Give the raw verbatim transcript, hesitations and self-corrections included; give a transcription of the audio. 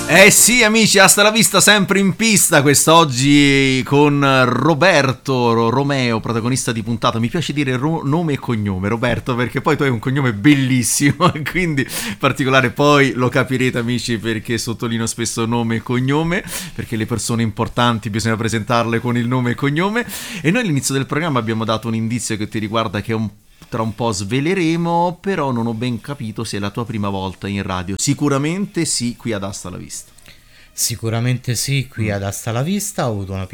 Eh sì amici, hasta la vista, sempre in pista quest'oggi con Roberto Romeo, protagonista di puntata. Mi piace dire ro- nome e cognome, Roberto, perché poi tu hai un cognome bellissimo, quindi particolare. Poi lo capirete amici perché sottolineo spesso nome e cognome, perché le persone importanti bisogna presentarle con il nome e cognome. E noi all'inizio del programma abbiamo dato un indizio che ti riguarda, che è un tra un po' sveleremo, però non ho ben capito se è la tua prima volta in radio. Sicuramente sì, qui ad Hasta la Vista. Sicuramente sì, qui ad Hasta la Vista ho avuto una